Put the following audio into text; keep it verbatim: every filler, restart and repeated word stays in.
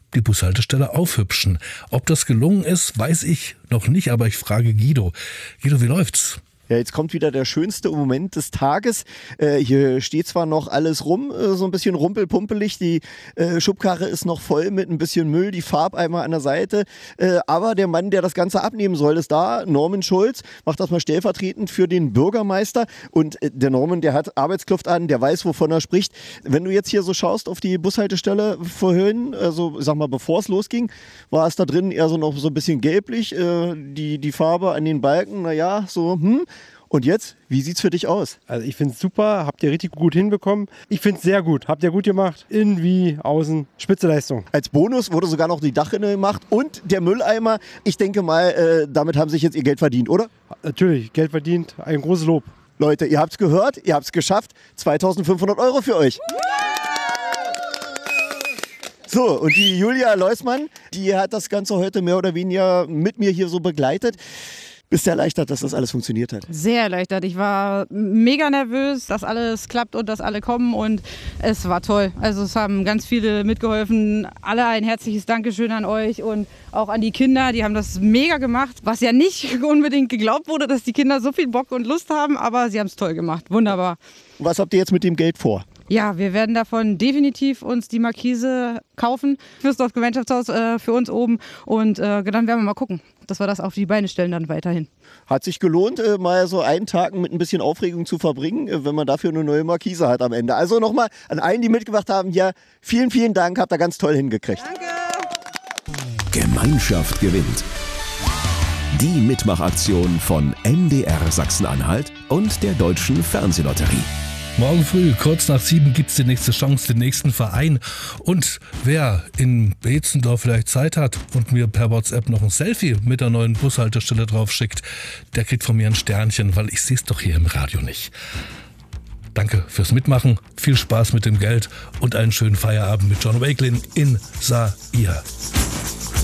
die Bushaltestelle aufhübschen. Ob das gelungen ist, weiß ich noch nicht, aber ich frage Guido. Guido, wie läuft's? Ja, jetzt kommt wieder der schönste Moment des Tages. Äh, hier steht zwar noch alles rum, äh, so ein bisschen rumpelpumpelig. Die äh, Schubkarre ist noch voll mit ein bisschen Müll, die Farbeimer an der Seite. Äh, aber der Mann, der das Ganze abnehmen soll, ist da. Norman Schulz macht das mal stellvertretend für den Bürgermeister. Und äh, der Norman, der hat Arbeitskluft an, der weiß, wovon er spricht. Wenn du jetzt hier so schaust auf die Bushaltestelle vorhin, also sag mal, bevor es losging, war es da drin eher so noch so ein bisschen gelblich. Äh, die, die Farbe an den Balken, naja, so, hm. Und jetzt, wie sieht's für dich aus? Also ich finde es super, habt ihr richtig gut hinbekommen. Ich finde es sehr gut, habt ihr gut gemacht. Innen wie außen, spitze Leistung. Als Bonus wurde sogar noch die Dachrinne gemacht und der Mülleimer. Ich denke mal, äh, damit haben sich jetzt ihr Geld verdient, oder? Natürlich, Geld verdient, ein großes Lob. Leute, ihr habt's gehört, ihr habt's geschafft. zweitausendfünfhundert Euro für euch. So, und die Julia Leusmann, die hat das Ganze heute mehr oder weniger mit mir hier so begleitet. Bist du erleichtert, dass das alles funktioniert hat? Sehr erleichtert. Ich war mega nervös, dass alles klappt und dass alle kommen und es war toll. Also es haben ganz viele mitgeholfen. Alle ein herzliches Dankeschön an euch und auch an die Kinder. Die haben das mega gemacht, was ja nicht unbedingt geglaubt wurde, dass die Kinder so viel Bock und Lust haben, aber sie haben es toll gemacht. Wunderbar. Was habt ihr jetzt mit dem Geld vor? Ja, wir werden davon definitiv uns die Markise kaufen fürs Dorfgemeinschaftshaus, äh, für uns oben und äh, dann werden wir mal gucken, dass wir das auf die Beine stellen dann weiterhin. Hat sich gelohnt, äh, mal so einen Tag mit ein bisschen Aufregung zu verbringen, äh, wenn man dafür eine neue Markise hat am Ende. Also nochmal an allen, die mitgemacht haben, ja, vielen, vielen Dank, habt ihr ganz toll hingekriegt. Danke! Gemeinschaft gewinnt. Die Mitmachaktion von M D R Sachsen-Anhalt und der Deutschen Fernsehlotterie. Morgen früh, kurz nach sieben, gibt's die nächste Chance, den nächsten Verein. Und wer in Beetzendorf vielleicht Zeit hat und mir per WhatsApp noch ein Selfie mit der neuen Bushaltestelle drauf schickt, der kriegt von mir ein Sternchen, weil ich sehe es doch hier im Radio nicht. Danke fürs Mitmachen, viel Spaß mit dem Geld und einen schönen Feierabend mit John Wakelin in Sair.